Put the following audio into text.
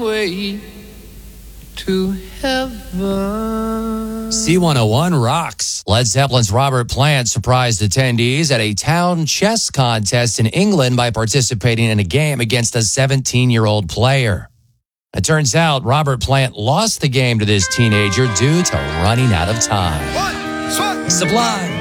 way to heaven. C101 rocks. Led Zeppelin's Robert Plant surprised attendees at a town chess contest in England by participating in a game against a 17-year-old player. It turns out Robert Plant lost the game to this teenager due to running out of time. Sublime.